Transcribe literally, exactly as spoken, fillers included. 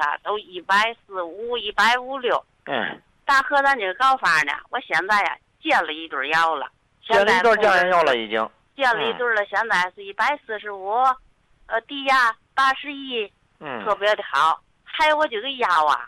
它都一百四五、一百五六。 嗯。 大和咱这个搞法呢，我现在呀戒了一对药了。 戒了一对降压药了已经。 戒了一对了，现在是一百四十五，呃，低压八十一， 嗯， 特别的好。还有我这个腰啊。